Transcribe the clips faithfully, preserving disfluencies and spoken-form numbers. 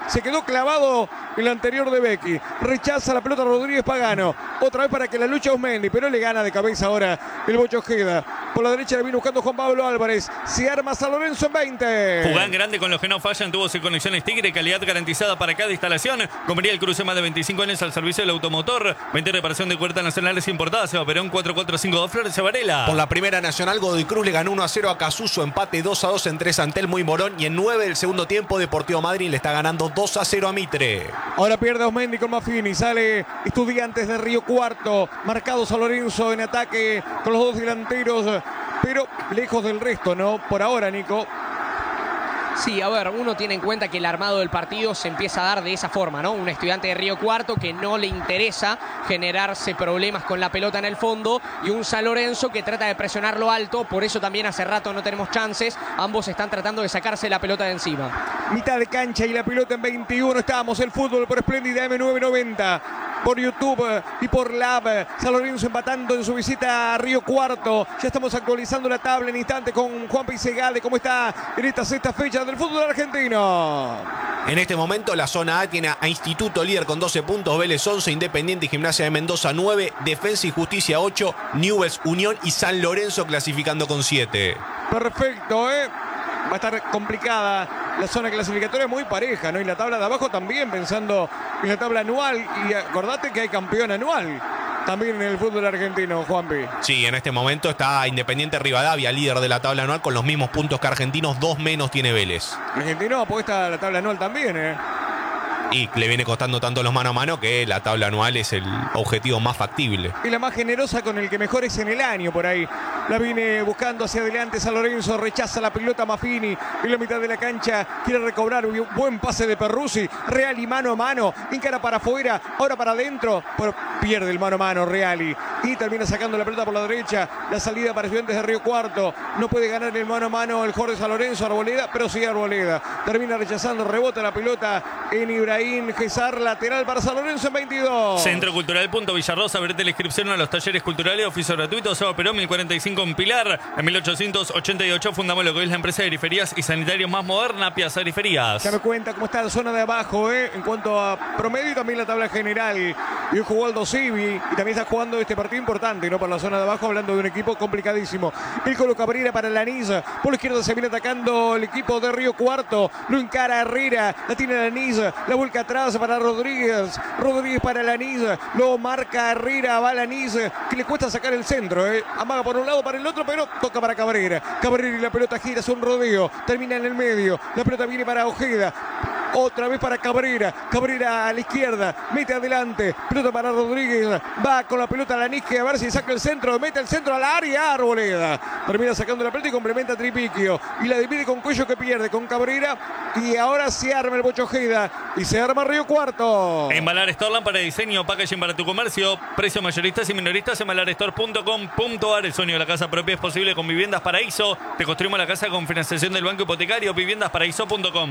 Se quedó clavado el anterior de Becky. Rechaza la pelota Rodríguez Pagano. Otra vez para que la lucha Osmendi, pero le gana de cabeza ahora el Bocho Ojeda. Por la derecha le viene buscando Juan Pablo Álvarez. Se arma San Lorenzo en veinte. Jugán grande con los que no fallan. Tubos y conexiones Tigre. Calidad garantizada para cada instalación. Comería el cruce más de veinticinco años al servicio del automotor. veinte reparación de puertas nacionales importadas. Seba Perón cuatro cuatro cinco dos Flores Varela. Por la primera nacional, Godoy Cruz le ganó uno a cero a Casuso. Empate dos a dos entre Santelmo y Morón. Y en nueve del segundo tiempo, Deportivo Madrid le está ganando dos a cero a Mitre. Ahora pierde Osmendi con Maffini. Sale Estudiantes de Río Cuarto. Marcado San Lorenzo en ataque con los dos delanteros. Pero lejos del resto, ¿no? Por ahora, Nico. Sí, a ver, uno tiene en cuenta que el armado del partido se empieza a dar de esa forma, ¿no? Un Estudiante de Río Cuarto que no le interesa generarse problemas con la pelota en el fondo y un San Lorenzo que trata de presionarlo alto, por eso también hace rato no tenemos chances, ambos están tratando de sacarse la pelota de encima. Mitad de cancha y la pelota en veintiuno, estamos, el fútbol por Espléndida M nueve noventa. Por YouTube y por Lab. San Lorenzo empatando en su visita a Río Cuarto. Ya estamos actualizando la tabla en instante con Juan Pisegade. ¿Cómo está en esta sexta fecha del fútbol argentino? En este momento la zona A tiene a Instituto líder con doce puntos, Vélez once, Independiente y Gimnasia de Mendoza nueve, Defensa y Justicia ocho, Newell's, Unión y San Lorenzo clasificando con siete. Perfecto, ¿eh? Va a estar complicada la zona clasificatoria, muy pareja, ¿no? Y la tabla de abajo también, pensando en la tabla anual. Y acordate que hay campeón anual también en el fútbol argentino, Juanpi. Sí, en este momento está Independiente Rivadavia, líder de la tabla anual, con los mismos puntos que Argentinos, dos menos tiene Vélez. Argentino apuesta a la tabla anual también, ¿eh? Y le viene costando tanto los mano a mano que la tabla anual es el objetivo más factible. Y la más generosa con el que mejor es en el año por ahí. La viene buscando hacia adelante San Lorenzo, rechaza la pelota Maffini en la mitad de la cancha, quiere recobrar un buen pase de Perruzzi, Reali mano a mano, encara para afuera, ahora para adentro, pero pierde el mano a mano Reali y termina sacando la pelota por la derecha, la salida para Estudiantes de Río Cuarto, no puede ganar el mano a mano el jugador de San Lorenzo, Arboleda, pero sigue Arboleda, termina rechazando, rebota la pelota en Ibrahim Gesar, lateral para San Lorenzo en veintidós. Centro Cultural Punto Villarrosa, abrete la inscripción a los talleres culturales, oficio gratuito, Seba Perón mil cuarenta y cinco en Pilar. En mil ochocientos ochenta y ocho fundamos lo que es la empresa de griferías y sanitarios más moderna, Piazza Griferías. Ya me cuenta cómo está la zona de abajo, ¿eh? En cuanto a promedio y también la tabla general. Y hoy jugó Aldo Civi y también está jugando este partido importante, ¿no? Para la zona de abajo, hablando de un equipo complicadísimo. El Colo Cabrera para Lanís. Por la izquierda se viene atacando el equipo de Río Cuarto. Lo encara Herrera. La tiene Lanís. La vuelca atrás para Rodríguez. Rodríguez para Lanís. Lo marca Herrera. Va Lanís. Que le cuesta sacar el centro, ¿eh? Amaga por un lado, para el otro, pero toca para Cabrera. Cabrera y la pelota gira, es un rodeo. Termina en el medio. La pelota viene para Ojeda. Otra vez para Cabrera. Cabrera a la izquierda. Mete adelante. Pelota para Rodríguez. Va con la pelota a Lanís, que a ver si saca el centro. Mete el centro al área. Arboleda. Termina sacando la pelota y complementa a Tripiquio. Y la divide con Cuello, que pierde con Cabrera. Y ahora se arma el Bocho Ojeda. Y se arma Río Cuarto. Embalar Store, para diseño, packaging para tu comercio. Precios mayoristas y minoristas. embalar store punto com punto ar. El sueño de la casa propia es posible con Viviendas Paraíso. Te construimos la casa con financiación del Banco Hipotecario. viviendas paraíso punto com.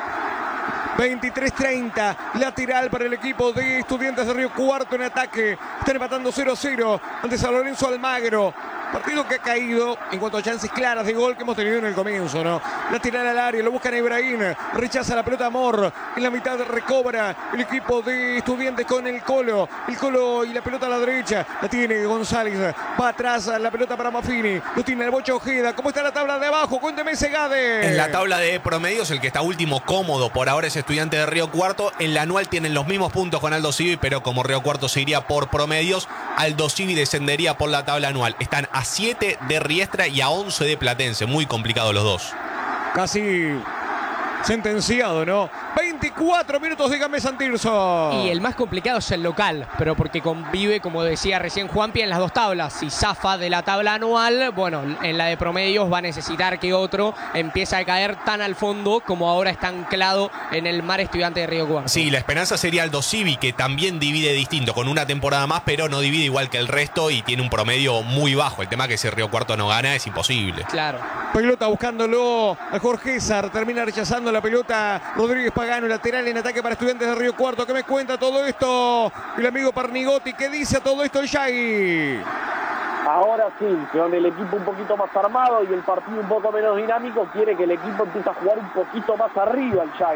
veintitrés treinta, lateral para el equipo de Estudiantes de Río Cuarto en ataque. Están empatando cero a cero ante San Lorenzo Almagro. Partido que ha caído en cuanto a chances claras de gol que hemos tenido en el comienzo, ¿no? Lateral al área, lo buscan a Ibrahim, rechaza la pelota Amor, en la mitad recobra el equipo de Estudiantes con el Colo, el Colo y la pelota a la derecha, la tiene González, va atrás la pelota para Maffini, lo tiene el Bocho Ojeda. ¿Cómo está la tabla de abajo? Cuénteme, Segade. En la tabla de promedios, el que está último cómodo por ahora es Estudiante de Río Cuarto. En la anual tienen los mismos puntos con Aldo Civi, pero como Río Cuarto se iría por promedios, Aldo Civi descendería por la tabla anual. Están a siete de Riestra y a once de Platense. Muy complicados los dos. Casi sentenciado, ¿no? veinticuatro minutos, dígame, Santirso. Y el más complicado es el local, pero porque convive, como decía recién Juanpi, en las dos tablas. Si zafa de la tabla anual, bueno, en la de promedios va a necesitar que otro empiece a caer tan al fondo como ahora está anclado en el mar Estudiante de Río Cuarto. Sí, la esperanza sería Aldo Civi, que también divide distinto, con una temporada más, pero no divide igual que el resto y tiene un promedio muy bajo. El tema es que si Río Cuarto no gana es imposible. Claro. Pelota buscándolo a Jorge César, termina rechazando la pelota Rodríguez Pagano, lateral en ataque para Estudiantes de Río Cuarto. ¿Qué me cuenta todo esto el amigo Parnigotti? ¿Qué dice todo esto el Yagui? Ahora sí, con el equipo un poquito más armado y el partido un poco menos dinámico, quiere que el equipo empiece a jugar un poquito más arriba el Yagui.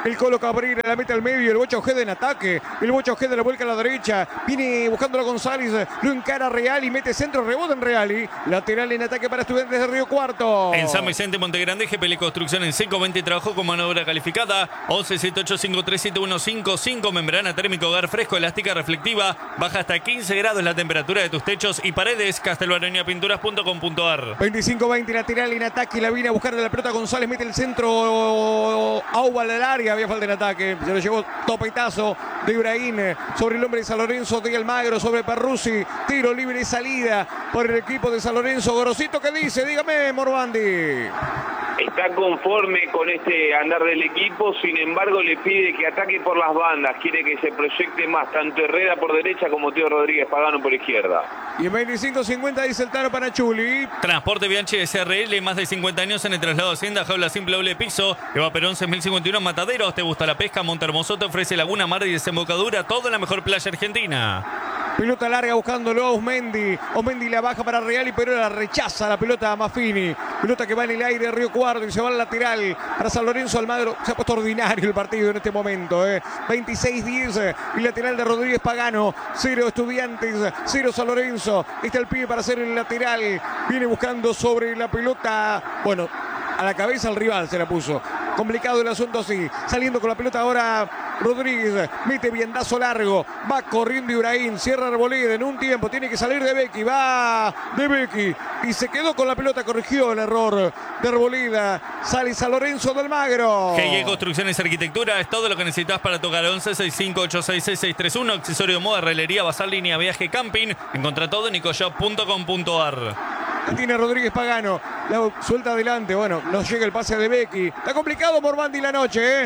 El Colo Cabrera la mete al medio. El Bocha Ojeda en ataque. El Bocha Ojeda la vuelca a la derecha. Viene buscando a González. Lo encara Real y mete centro. Rebota en Real. Lateral en ataque para Estudiantes de Río Cuarto. En San Vicente, Montegrande, G P L Construcción en cinco veinte trabajo con mano de obra calificada. once setenta y ocho cincuenta y tres setenta y uno cincuenta y cinco. Membrana térmica, hogar fresco, elástica reflectiva. Baja hasta quince grados la temperatura de tus techos y paredes. castelbaronia pinturas punto com punto ar. veinticinco veinte lateral en ataque. La viene a buscar de la pelota González. Mete el centro. Auba al área. Había falta en ataque. Se lo llevó topetazo de Ibrahim sobre el hombre de San Lorenzo de Almagro. Sobre Perruzzi. Tiro libre y salida por el equipo de San Lorenzo. Gorosito, ¿qué dice? Dígame, Morvandi. Está conforme con este andar del equipo, sin embargo le pide que ataque por las bandas, quiere que se proyecte más, tanto Herrera por derecha como Teo Rodríguez Pagano por izquierda. Y en veinticinco cincuenta dice el Tano Panachuli. Transporte Bianchi S R L, más de cincuenta años en el traslado de Hacienda, jaula simple doble piso. Eva Perón seis mil cincuenta y uno Mataderos. ¿Te gusta la pesca? Montehermoso te ofrece laguna, mar y desembocadura, todo en la mejor playa argentina. Pelota larga buscándolo a Osmendi. Osmendi la baja para Real y Perón la rechaza la pelota a Maffini. Pelota que va en el aire, Río Cuarto y se va al lateral para San Lorenzo. Almagro. Se ha puesto ordinario el partido en este momento. Eh. veintiséis diez y lateral de Rodríguez Pagano. Cero Estudiantes, cero San Lorenzo. Está el pibe para hacer el lateral. Viene buscando sobre la pelota. Bueno, a la cabeza el rival se la puso. Complicado el asunto así. Saliendo con la pelota ahora Rodríguez. Mete viendazo largo. Va corriendo Ibrahim. Cierra Arboleda en un tiempo. Tiene que salir de Becky. Va de Becky. Y se quedó con la pelota. Corrigió el error de Arboleda. Sale San Lorenzo del Magro. G I Construcciones y Arquitectura. Es todo lo que necesitas para tocar. once sesenta y cinco ochenta y seis seis seis treinta y uno. Accesorio de moda, herrelería, basal, línea, viaje, camping. Encontra todo en nicoshop punto com punto ar. Tiene Rodríguez Pagano. La suelta adelante. Bueno, nos llega el pase de Becky. Está complicado Morvandi la noche, ¿eh?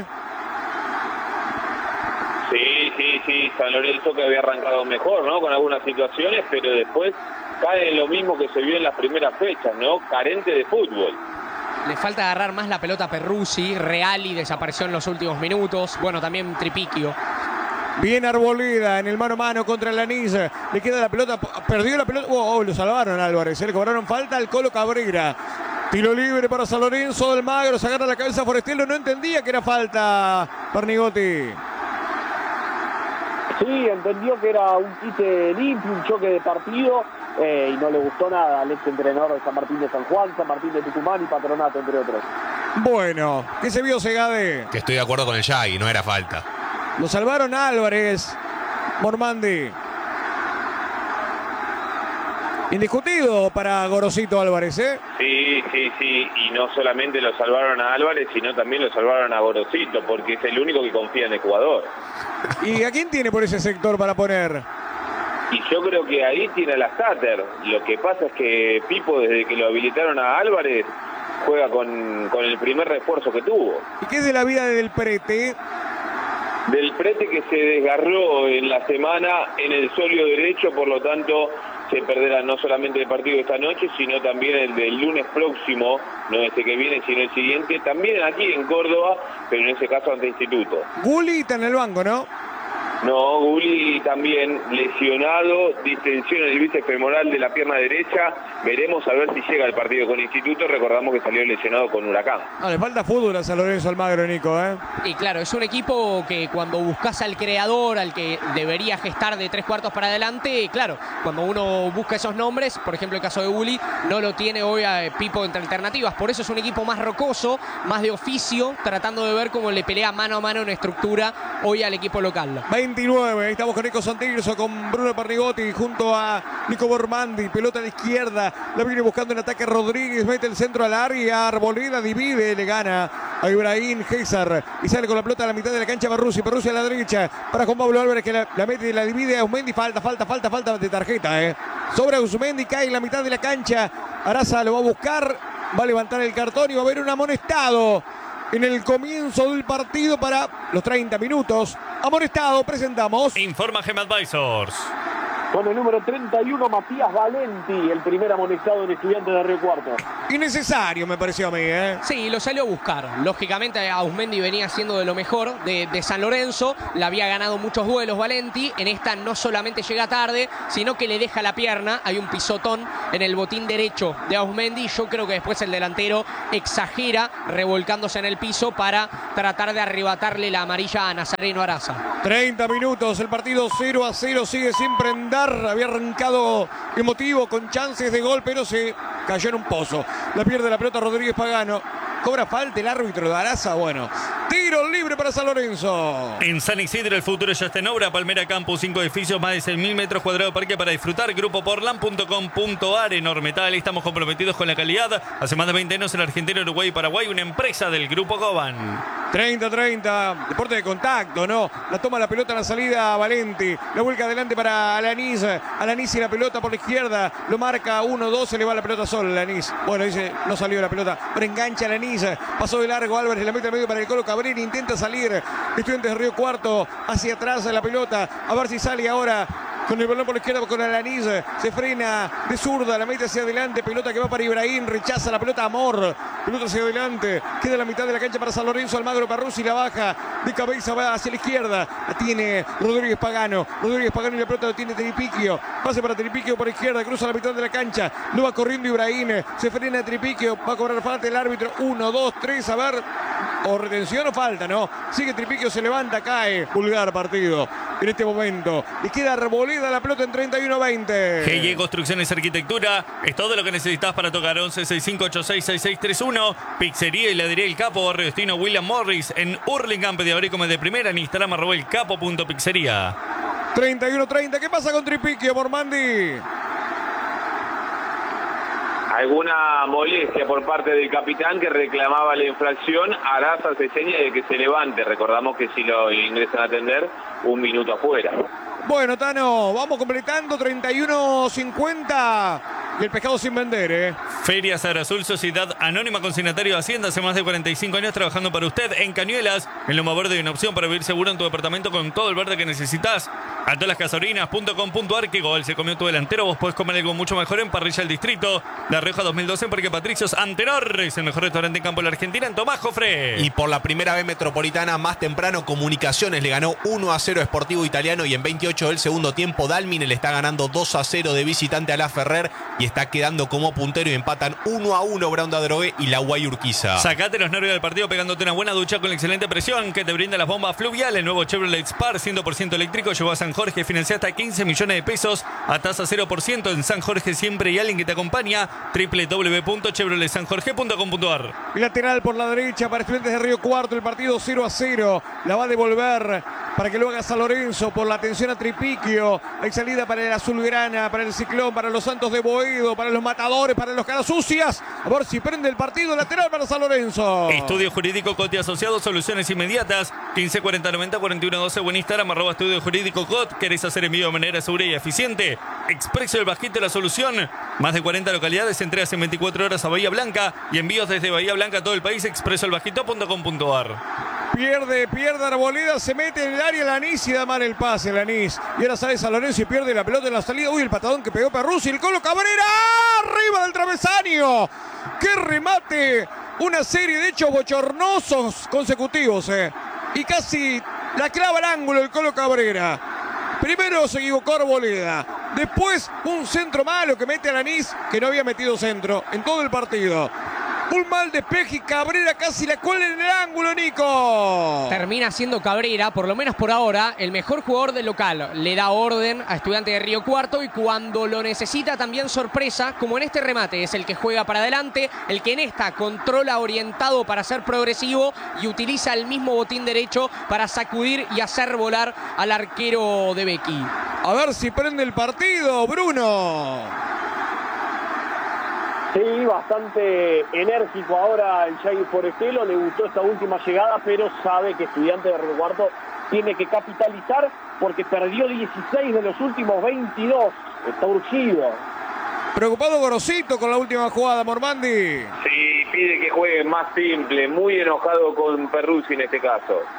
Sí, sí, sí. San Lorenzo que había arrancado mejor, ¿no? Con algunas situaciones, pero después cae en lo mismo que se vio en las primeras fechas, ¿no? Carente de fútbol. Le falta agarrar más la pelota a Perruzzi. Reali desapareció en los últimos minutos. Bueno, también Tripiquio. Bien Arboleda en el mano a mano contra el Lanís. Le queda la pelota. Perdió la pelota. Oh, oh, lo salvaron Álvarez. Le cobraron falta al Colo Cabrera. Tiro libre para San Lorenzo del Magro. Se agarra la cabeza Forestielo. No entendía que era falta Pernigotti. Sí, entendió que era un quite limpio, un choque de partido eh, y no le gustó nada al ex entrenador de San Martín de San Juan, San Martín de Tucumán y Patronato, entre otros. Bueno, ¿qué se vio Segade? Que estoy de acuerdo con el Yagui, no era falta. Lo salvaron a Álvarez. Mormandi. Indiscutido para Gorosito Álvarez, ¿eh? Sí, sí, sí. Y no solamente lo salvaron a Álvarez, sino también lo salvaron a Gorosito, porque es el único que confía en el jugador. ¿Y a quién tiene por ese sector para poner? Y yo creo que ahí tiene a la Stater. Lo que pasa es que Pipo, desde que lo habilitaron a Álvarez, juega con, con el primer refuerzo que tuvo. ¿Y qué es de la vida del Prete? Del Prete que se desgarró en la semana en el solio derecho, por lo tanto se perderá no solamente el partido de esta noche, sino también el del lunes próximo, no este que viene, sino el siguiente, también aquí en Córdoba, pero en ese caso ante Instituto. Gulli está en el banco, ¿no? No, Gulli también lesionado, distensión en el bíceps femoral de la pierna derecha. Veremos a ver si llega al partido con Instituto. Recordamos que salió lesionado con Huracán. No, le falta fútbol a San Lorenzo Almagro, Nico, ¿eh? Y claro, es un equipo que cuando buscas al creador, al que debería gestar de tres cuartos para adelante, claro, cuando uno busca esos nombres, por ejemplo el caso de Gulli, no lo tiene hoy a Pipo entre alternativas. Por eso es un equipo más rocoso, más de oficio, tratando de ver cómo le pelea mano a mano en estructura hoy al equipo local. veintinueve, ahí estamos con Nico Santirso, con Bruno Pernigotti junto a Nico Bormandi, pelota a la izquierda, la viene buscando en ataque Rodríguez, mete el centro al área, Arboleda divide, le gana a Ibrahim César y sale con la pelota a la mitad de la cancha Perruzzi, Perruzzi a la derecha para Juan Pablo Álvarez que la, la mete y la divide a Usmendi, falta, falta, falta, falta de tarjeta, eh. Sobre Usmendi, cae en la mitad de la cancha, Araza lo va a buscar, va a levantar el cartón y va a haber un amonestado en el comienzo del partido para los treinta minutos. Amonestado, presentamos. Informa Gem Advisors. con el número treinta y uno, Matías Valenti, el primer amonestado en Estudiantes de Río Cuarto. Innecesario, me pareció a mí, ¿eh? Sí, lo salió a buscar. Lógicamente, Auzmendi venía siendo de lo mejor de, de San Lorenzo. Le había ganado muchos duelos Valenti. En esta no solamente llega tarde, sino que le deja la pierna. Hay un pisotón en el botín derecho de Auzmendi. Yo creo que después el delantero exagera, revolcándose en el piso para tratar de arrebatarle la amarilla a Nazareno Araza. treinta minutos, el partido cero a cero, sigue sin prender. Había arrancado emotivo con chances de gol, pero se cayó en un pozo. La pierde la pelota Rodríguez Pagano. Cobra falta el árbitro de Araza. Bueno, tiro libre para San Lorenzo. En San Isidro el futuro ya está en obra. Palmera Campus, cinco edificios, más de seis mil metros cuadrados de parque para disfrutar. Grupo portland punto com punto ar. Enormetal, estamos comprometidos con la calidad. Hace más de veinte años en Argentina, Uruguay y Paraguay, una empresa del Grupo Coban. treinta treinta, deporte de contacto, ¿no? La toma la pelota en la salida Valenti. La vuelca adelante para Alanís. Alanís y la pelota por la izquierda. Lo marca uno dos, se le va la pelota sola Alanís. Bueno, dice, no salió la pelota, pero engancha Alanís. Pasó de largo Álvarez, la mete al medio para el Colo Cabrera. Intenta salir Estudiantes de Río Cuarto hacia atrás de la pelota. A ver si sale ahora con el balón por la izquierda con Alanís. Se frena de zurda, la mete hacia adelante. Pelota que va para Ibrahim, rechaza la pelota Amor. Pelota hacia adelante. Queda la mitad de la cancha para San Lorenzo. Almagro Perruzzi la baja de cabeza, va hacia la izquierda. La tiene Rodríguez Pagano. Rodríguez Pagano y la pelota lo tiene Tripiquio. Pase para Tripiquio por izquierda, cruza la mitad de la cancha. Lo va corriendo Ibrahim. Se frena Tripiquio. Va a cobrar falta el árbitro. Uno, dos, tres. A ver. O retención o falta, ¿no? Sigue Tripiquio, se levanta, cae. Pulgar partido en este momento. Le queda revolida la pelota en treinta y uno veinte. G Y Construcciones y Arquitectura es todo lo que necesitas para tocar. Once sesenta y cinco ochenta y seis sesenta y seis treinta y uno. Pizzería y Heladería El Capo, barrio destino William Morris en Hurlingham. Pedí como de primera en Instagram arroba el capo punto pizzería. treinta y uno treinta. ¿Qué pasa con Tripiquio, Mormandi? Alguna molestia por parte del capitán que reclamaba la infracción. Araza se señala de que se levante. Recordamos que si lo ingresan a atender, un minuto afuera. Bueno, Tano, vamos completando treinta y uno cincuenta. Y el pescado sin vender, ¿eh? Feria Sagra Azul, Sociedad Anónima Consignatario de Hacienda. Hace más de cuarenta y cinco años trabajando para usted en Cañuelas. En Loma Verde hay una opción para vivir seguro en tu departamento con todo el verde que necesitas. A todas las casorinas punto com punto ar. ¿Qué gol se comió tu delantero? Vos podés comer algo mucho mejor en Parrilla El Distrito. La Rioja dos mil doce en Parque Patricios Antenores. El mejor restaurante en campo de la Argentina en Tomás Jofre. Y por la primera vez metropolitana, más temprano, Comunicaciones le ganó uno a cero a Sportivo Italiano. Y en veintiocho del segundo tiempo, Dalmine le está ganando dos a cero de visitante a La Ferrer. Y está quedando como puntero y empatan uno a uno Braunda Drogué y la Guay Urquiza. Sacate los nervios del partido pegándote una buena ducha con la excelente presión que te brinda las bombas fluviales. El nuevo Chevrolet Spar cien por ciento eléctrico llegó a San Jorge. Financia hasta quince millones de pesos a tasa cero por ciento. En San Jorge siempre hay alguien que te acompaña. doble u doble u doble u punto chevrolet san jorge punto com punto ar. Lateral por la derecha para Estudiantes de Río Cuarto. El partido cero a cero. La va a devolver para que lo haga San Lorenzo por la atención a Tripiquio. Hay salida para el Azulgrana, para el Ciclón, para los Santos de Boedo, para los Matadores, para los Caras Sucias. A ver si prende el partido. Lateral para San Lorenzo. Estudio Jurídico Coti Asociados, soluciones inmediatas. quince cuarenta noventa cuarenta y uno doce. Buen Instagram, arroba Estudio Jurídico Cot. ¿Querés hacer envío de manera segura y eficiente? Expreso del Bajito, la solución. Más de cuarenta localidades, entregas en veinticuatro horas a Bahía Blanca y envíos desde Bahía Blanca a todo el país. expreso el bajito punto com punto ar. Pierde, pierde Arboleda, se mete en el área Lanís y da mal el pase Lanís. Y ahora sale San Lorenzo y pierde la pelota en la salida. Uy, el patadón que pegó Perruzzi, el Colo Cabrera, arriba del travesaño. ¡Qué remate! Una serie de hechos bochornosos consecutivos, eh. Y casi la clava al ángulo el Colo Cabrera. Primero se equivocó Arboleda. Después un centro malo que mete a Lanís, que no había metido centro en todo el partido. Un mal despeje y Cabrera casi la cuela en el ángulo, Nico. Termina siendo Cabrera, por lo menos por ahora, el mejor jugador del local. Le da orden a Estudiantes de Río Cuarto y cuando lo necesita también sorpresa, como en este remate. Es el que juega para adelante, el que en esta controla orientado para ser progresivo y utiliza el mismo botín derecho para sacudir y hacer volar al arquero de Becky. A ver si prende el partido, Bruno. Sí, bastante enérgico ahora el Jair Forestelo, le gustó esta última llegada, pero sabe que Estudiantes de Río Cuarto tiene que capitalizar porque perdió dieciséis de los últimos veintidós, está urgido. Preocupado Gorosito con la última jugada, Mormandi. Sí, pide que juegue más simple, muy enojado con Perruzzi en este caso.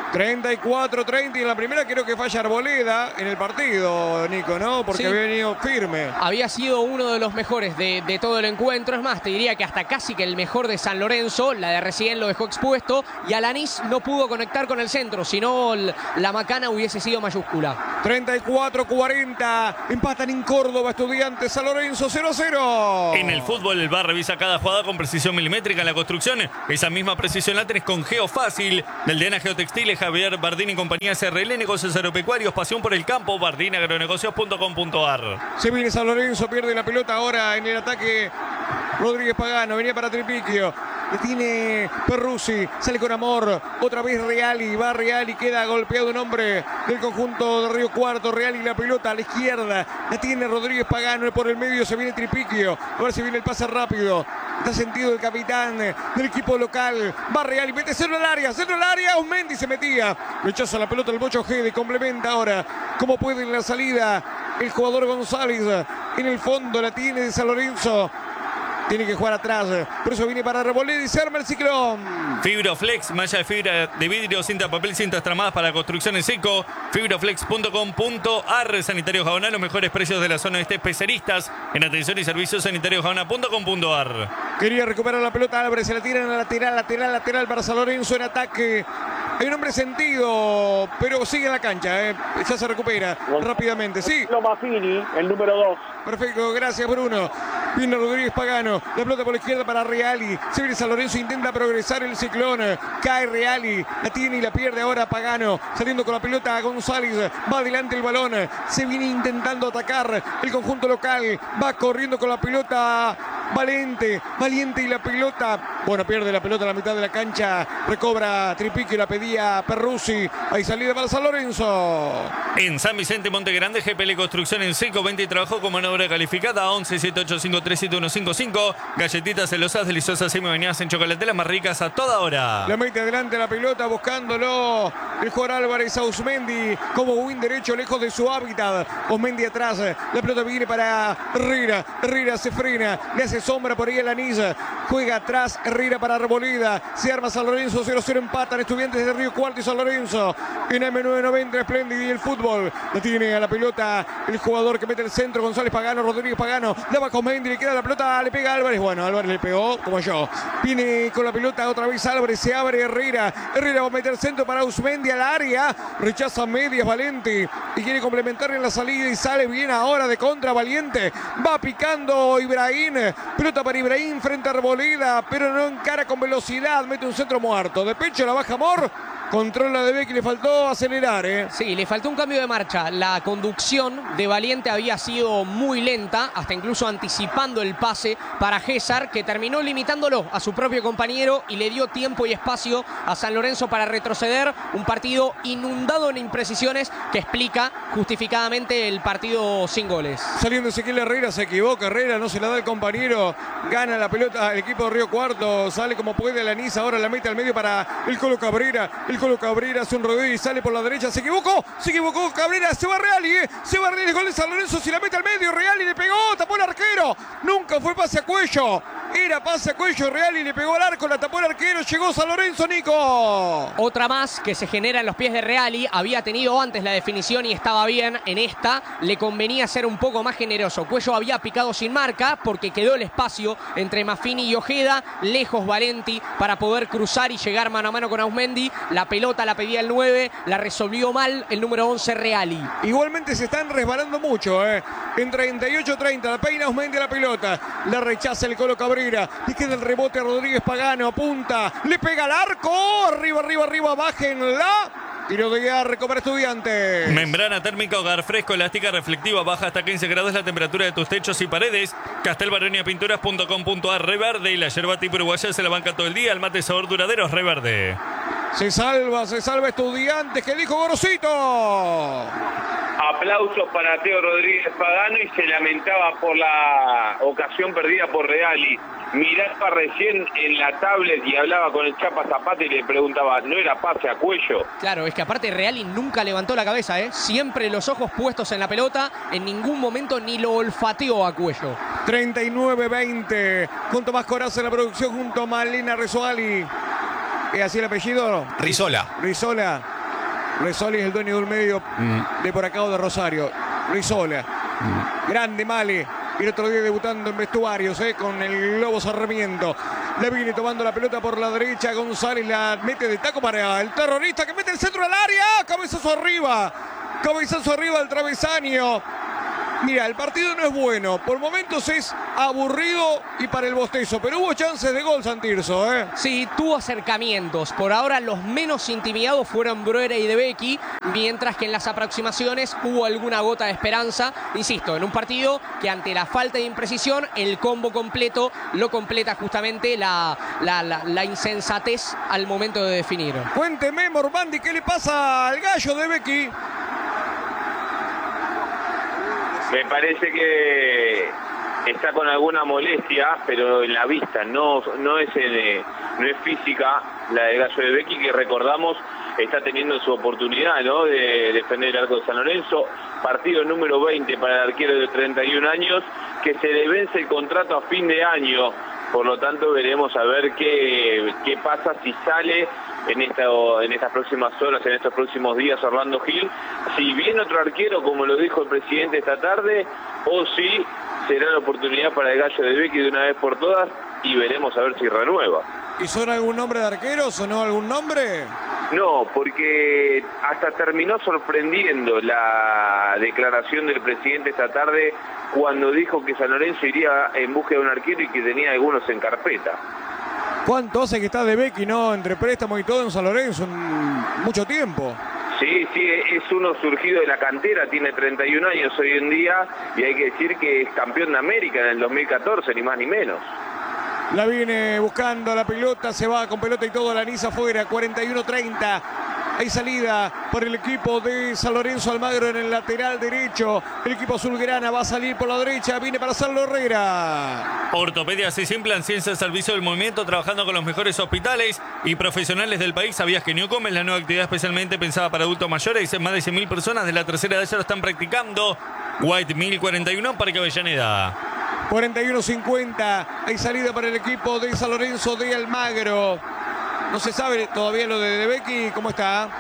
treinta y cuatro treinta y en la primera creo que falla Arboleda en el partido, Nico, ¿no? Porque Sí. había venido firme. Había sido uno de los mejores de, de todo el encuentro. Es más, te diría que hasta casi que el mejor de San Lorenzo. La de recién lo dejó expuesto. Y Alanís no pudo conectar con el centro. Si no, la macana hubiese sido mayúscula. treinta y cuatro cuarenta. Empatan en Córdoba Estudiantes San Lorenzo cero a cero. En el fútbol, el V A R revisa cada jugada con precisión milimétrica. En la construcción, esa misma precisión la tenés con Geofácil. Del Diana Geotextiles, Javier Bardini y compañía C R L, negocios agropecuarios, pasión por el campo, bardini agronegocios punto com punto a r. Se viene San Lorenzo, pierde la pelota ahora en el ataque. Rodríguez Pagano, venía para Tripiquio. Le tiene Perruzzi, sale con Amor. Otra vez Reali, va Reali, queda golpeado un hombre del conjunto de Río Cuarto. Reali la pelota a la izquierda. La tiene Rodríguez Pagano, por el medio se viene Tripiquio. A ver si viene el pase rápido. Está sentido el capitán del equipo local. Va Reali, mete centro al área, centro al área. Osmendi se metía. Rechaza la pelota el Bocho Gede, complementa ahora. Como puede en la salida el jugador González. En el fondo la tiene de San Lorenzo. Tiene que jugar atrás, por eso viene para Reboleda y se arma el ciclón. Fibroflex, malla de fibra de vidrio, cinta papel, cintas tramadas para construcción en seco. Fibroflex punto com punto a r. Sanitario Jabona, los mejores precios de la zona este, especialistas en atención y servicios. Sanitario Jabona punto com punto a r. Quería recuperar la pelota Álvarez, se la tira en la lateral, lateral, lateral para San Lorenzo en ataque. Hay un hombre sentido, pero sigue en la cancha, ¿eh? Ya se recupera rápidamente, sí. Lomafini, el número dos. Perfecto, gracias Bruno. Viene Rodríguez Pagano, la pelota por la izquierda para Reali. Se viene San Lorenzo, intenta progresar el ciclón. Cae Reali, la tiene y la pierde ahora Pagano. Saliendo con la pelota a González. Va adelante el balón. Se viene intentando atacar el conjunto local. Va corriendo con la pelota Valente. Valiente y la pelota. Bueno, pierde la pelota a la mitad de la cancha. Recobra Tripiquio, la pedía Perruzzi. Hay salida para San Lorenzo. En San Vicente, Monte Grande, G P L Construcción en seco, venta y trabajo con mano de obra calificada. Once siete ocho cinco tres siete uno cinco cinco. Galletitas celosas, deliciosas y bañadas en chocolate, las más ricas a toda hora. La mete adelante la pelota buscándolo el jugador Álvarez a Osmendi como win derecho lejos de su hábitat. Osmendi atrás, la pelota viene para Herrera. Herrera se frena, le hace sombra por ahí a Lanís. Juega atrás Herrera para Arboleda. Se arma San Lorenzo, cero cero empatan Estudiantes de Río Cuarto y San Lorenzo. En M nueve noventa, Espléndido y el fútbol. La tiene a la pelota el jugador que mete el centro, González Pagano, Rodríguez Pagano. La va con Mendy, le queda la pelota, le pega a Álvarez. Bueno, Álvarez le pegó como yo. Viene con la pelota otra vez Álvarez, se abre Herrera. Herrera va a meter centro para Usmendi al área. Rechaza medias Valente y quiere complementar en la salida y sale bien ahora de contra Valiente. Va picando Ibrahim. Pelota para Ibrahim frente a Arboleda, pero no encara con velocidad. Mete un centro muerto. De pecho la baja Amor. Controla de Becky, le faltó acelerar, ¿eh? Sí, le faltó un cambio de marcha. La conducción de Valiente había sido muy lenta, hasta incluso anticipando el pase para Gésar, que terminó limitándolo a su propio compañero y le dio tiempo y espacio a San Lorenzo para retroceder. Un partido inundado en imprecisiones que explica justificadamente el partido sin goles. Saliendo Ezequiel Herrera, se equivoca. Herrera no se la da el compañero. Gana la pelota el equipo de Río Cuarto. Sale como puede Lanís. Ahora la mete al medio para el Colo Cabrera. El Colo Cabrera hace un rodeo y sale por la derecha. Se equivocó. Se equivocó Cabrera. Se va Reali. ¿eh? Se va Reali. El gol de San Lorenzo. Si la mete al medio. Reali le pegó. Tapó el arquero. Nunca fue pase a cuello. Era pase a cuello. Reali le pegó al arco. La tapó el arquero. Llegó San Lorenzo, Nico. Otra más que se genera en los pies de Reali. Había tenido antes la definición y estaba bien. En esta le convenía ser un poco más generoso. Cuello había picado sin marca porque quedó el espacio entre Maffini y Ojeda. Lejos Valenti para poder cruzar y llegar mano a mano con Ausmendi. La pelota la pedía el nueve. La resolvió mal el número once Reali. Igualmente se están resbalando mucho. ¿eh? En treinta y ocho treinta. La peina Ausmendi a la pelota. La rechaza el Colo Cabrera. Le queda el rebote a Rodríguez Pagano. Apunta. Le pega al arco. Arriba, arriba, arriba. Bájenla. Tiro de guerra para Estudiantes. Membrana térmica, hogar fresco, elástica, reflectiva, baja hasta quince grados la temperatura de tus techos y paredes. Castel Baronia Pinturas punto com punto a r. Reverde y la yerba tipo uruguaya se la banca todo el día. El mate sabor duradero es Reverde. Se salva, se salva Estudiantes. ¿Qué dijo Gorosito? Aplausos para Teo Rodríguez Pagano y se lamentaba por la ocasión perdida por Reali. Miraba recién en la tablet y hablaba con el Chapa Zapata y le preguntaba, ¿no era pase a cuello? Claro, es que aparte Reali nunca levantó la cabeza, ¿eh? Siempre los ojos puestos en la pelota, en ningún momento ni lo olfateó a cuello. treinta y nueve veinte. Con Tomás Coraza en la producción junto a Malena Resoali. ¿Es así el apellido? Rizola. Rizola. Resoli es el dueño de un medio mm. de por acá o de Rosario. Risola. Mm. Grande Male. Y el otro día debutando en vestuarios, eh, con el Globo Sarmiento. Le viene tomando la pelota por la derecha. González la mete de taco para el terrorista que mete el centro al área. Cabezazo arriba. Cabezazo arriba del travesaño. Mira, el partido no es bueno. Por momentos es aburrido y para el bostezo. Pero hubo chances de gol, Santirso, ¿eh? Sí, tuvo acercamientos. Por ahora los menos intimidados fueron Bruera y De Becchi. Mientras que en las aproximaciones hubo alguna gota de esperanza. Insisto, en un partido que ante la falta de imprecisión, el combo completo lo completa justamente la, la, la, la insensatez al momento de definir. Cuénteme, Mormandi, ¿qué le pasa al gallo De Becchi? Me parece que está con alguna molestia, pero en la vista, no, no, es, en, no es física la de Gallo De Becchi, que recordamos está teniendo su oportunidad, ¿no?, de defender el arco de San Lorenzo. Partido número veinte para el arquero de treinta y un años, que se le vence el contrato a fin de año. Por lo tanto, veremos a ver qué, qué pasa si sale en, esta, en estas próximas horas, en estos próximos días, Orlando Gil. Si viene otro arquero, como lo dijo el presidente esta tarde, o si será la oportunidad para el Gallo De Becchi de una vez por todas, y veremos a ver si renueva. ¿Y son algún nombre de arquero? ¿Sonó algún nombre? No, porque hasta terminó sorprendiendo la declaración del presidente esta tarde cuando dijo que San Lorenzo iría en busca de un arquero y que tenía algunos en carpeta. ¿Cuánto hace que está De Becchi, no, entre préstamos y todo en San Lorenzo? Mucho tiempo. Sí, sí, es uno surgido de la cantera, tiene treinta y un años hoy en día y hay que decir que es campeón de América en el dos mil catorce, ni más ni menos. La viene buscando la pelota, se va con pelota y todo, Lanís afuera, cuarenta y uno treinta. Hay salida por el equipo de San Lorenzo. Almagro en el lateral derecho. El equipo azulgrana va a salir por la derecha. Viene para Sarlo Herrera. Ortopedia Sisimplan, ciencia al servicio del movimiento, trabajando con los mejores hospitales y profesionales del país. ¿Sabías que Newcom es la nueva actividad especialmente pensada para adultos mayores? Más de cien mil personas de la tercera edad ya lo están practicando. White mil cuarenta y uno, Parque Avellaneda. cuarenta y uno cincuenta. Hay salida para el equipo de San Lorenzo de Almagro. No se sabe todavía lo de De Becchi, ¿cómo está?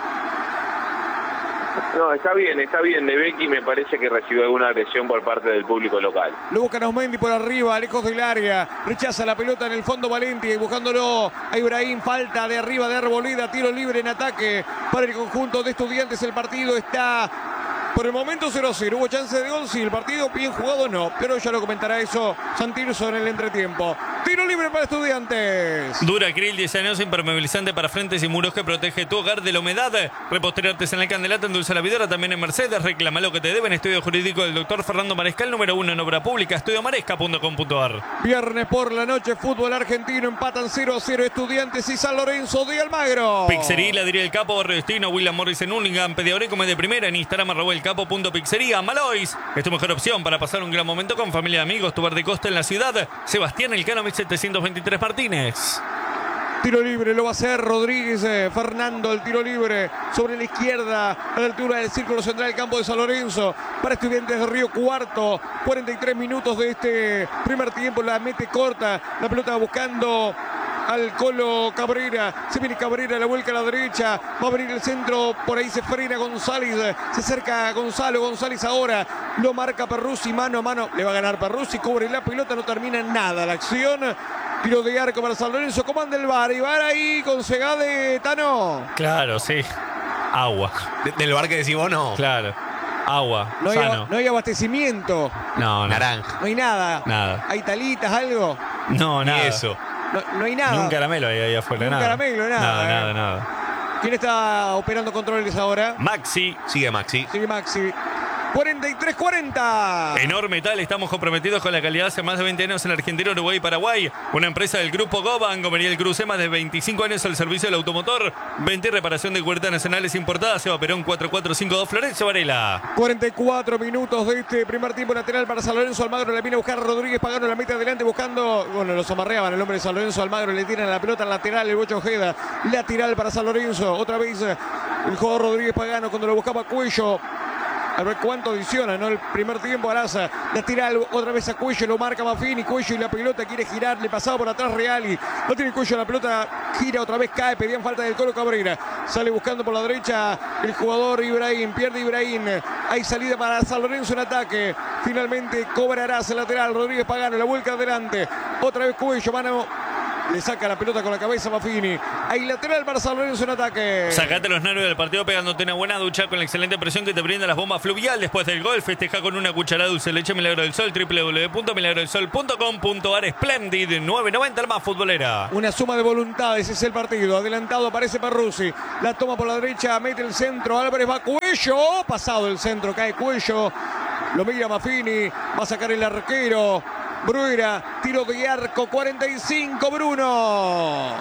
No, está bien, está bien. De Becchi me parece que recibió alguna agresión por parte del público local. Lo busca Osmendi por arriba, lejos del área. Rechaza la pelota en el fondo Valenti y buscándolo a Ibrahim. Falta de arriba de Arboleda, tiro libre en ataque para el conjunto de Estudiantes. El partido está por el momento cero a cero. Hubo chance de gol, sí. El partido bien jugado no, pero ya lo comentará eso Santirso en el entretiempo. Tiro libre para Estudiantes. Duracril, diez años, impermeabilizante para frentes y muros que protege tu hogar de la humedad. Repostería artesanal Candelata, endulza la vidora, también en Mercedes. Reclama lo que te deben. Estudio jurídico del doctor Fernando Marescal, número uno en obra pública, estudio maresca punto com punto ar. Viernes por la noche, fútbol argentino, empatan cero a cero Estudiantes y San Lorenzo de Almagro. Pizzería, Ladería del Capo, Barrio Destino, William Morris en Hurlingham, Pediabre, come de primera, en Instagram, arroba el capo punto pizzería. Malois es tu mejor opción para pasar un gran momento con familia y amigos. Tu bar de costa en la ciudad. Sebastián Elcano, mil setecientos veintitrés Martínez. Tiro libre, lo va a hacer Rodríguez eh, Fernando, el tiro libre sobre la izquierda, a la altura del círculo central del campo de San Lorenzo, para Estudiantes de Río Cuarto. cuarenta y tres minutos de este primer tiempo, la mete corta, la pelota buscando al Colo Cabrera, se viene Cabrera, la vuelca a la derecha, va a venir el centro, por ahí se frena González, se acerca a Gonzalo, González ahora, lo marca Perruzzi, mano a mano, le va a ganar Perruzzi, cubre la pelota, no termina en nada la acción. Tiro de arco para San Lorenzo, comanda el V A R, y va ahí con Segade, Tano. Claro, sí. Agua. De, ¿Del bar que decís vos no? Claro. Agua. No hay, sano. no hay abastecimiento. No, no. Naranja. No hay nada. Nada. ¿Hay talitas, algo? No, Ni nada. eso. No, no hay nada. Ni un caramelo ahí, ahí afuera. Ni un nada. caramelo, nada, Nada, eh. nada, nada. ¿Quién está operando controles ahora? Maxi. Sigue Maxi. Sigue Maxi. cuarenta y tres cuarenta. Enorme Tal, estamos comprometidos con la calidad hace más de veinte años en Argentina, Uruguay y Paraguay. Una empresa del grupo Goban, Conveniel Cruce, más de veinticinco años al servicio del automotor. Venta y reparación de cuerdas nacionales importadas. Seba Perón cuatro cuatro cinco dos, Florencio Varela. cuarenta y cuatro minutos de este primer tiempo lateral para San Lorenzo. Almagro la viene a buscar Rodríguez Pagano, la mete adelante buscando. Bueno, los amarreaban el hombre de San Lorenzo. Almagro le tiran la pelota al lateral, el Bocho Ojeda. Lateral para San Lorenzo. Otra vez el jugador Rodríguez Pagano cuando lo buscaba Cuello. A ver cuánto adiciona, ¿no? El primer tiempo Araza la tira otra vez a Cuello, lo marca Maffini, Cuello y la pelota quiere girar, le pasaba por atrás Reali. No tiene Cuello, la pelota gira otra vez, cae, pedían falta del Colo Cabrera. Sale buscando por la derecha el jugador Ibrahim, pierde Ibrahim. Hay salida para San Lorenzo en ataque. Finalmente cobra Araza, lateral, Rodríguez Pagano, la vuelca adelante. Otra vez Cuello, mano. Le saca la pelota con la cabeza Maffini. Hay lateral para San Lorenzo en ataque. Sacate los nervios del partido pegándote una buena ducha con la excelente presión que te brinda las bombas Fluvial después del gol. Festeja con una cucharada dulce leche Milagro del Sol. doble u doble u doble u punto milagro del sol punto com punto a r. Splendid nueve noventa, la más futbolera. Una suma de voluntades es el partido. Adelantado aparece Perruzzi. La toma por la derecha, mete el centro. Álvarez va Cuello. Pasado el centro, cae Cuello. Lo mira Maffini. Va a sacar el arquero. Bruera, tiro de arco, cuarenta y cinco, Bruno.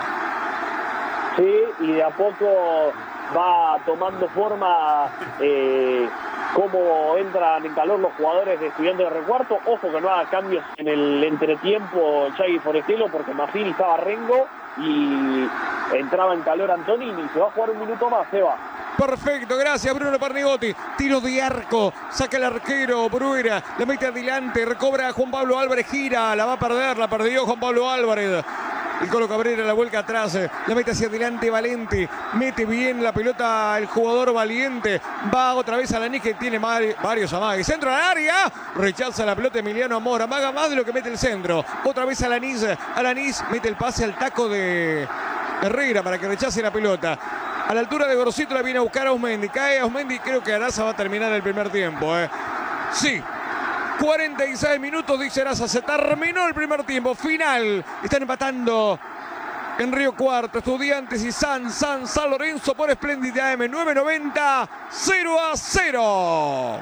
Sí, y de a poco va tomando forma eh, cómo entran en calor los jugadores de Estudiantes de Río Cuarto. Ojo que no haga cambios en el entretiempo Chagui Forestelo, porque Maffini estaba rengo y entraba en calor Antonini. Se va a jugar un minuto más, Seba. Perfecto, gracias Bruno Pernigotti. Tiro de arco, saca el arquero Bruera, la mete adelante, recobra Juan Pablo Álvarez, gira, la va a perder, la perdió Juan Pablo Álvarez. El Colo Cabrera la vuelca atrás, la mete hacia adelante Valente, mete bien la pelota el jugador Valiente, va otra vez a Lanís que tiene varios amagues, centro al área, rechaza la pelota Emiliano Amor, amaga más de lo que mete el centro, otra vez a Lanís, a Lanís mete el pase al taco de Herrera para que rechace la pelota. A la altura de Gorosito la viene a buscar a Osmendi. Cae a Osmendi, creo que Araza va a terminar el primer tiempo. ¿eh? Sí, cuarenta y seis minutos, dice Araza. Se terminó el primer tiempo. Final. Están empatando en Río Cuarto. Estudiantes y San, San, San Lorenzo por Splendid A M. nueve noventa, cero a cero.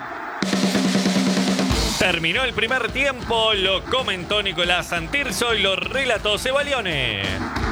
Terminó el primer tiempo. Lo comentó Nicolás Santirso y lo relató Seba Lione.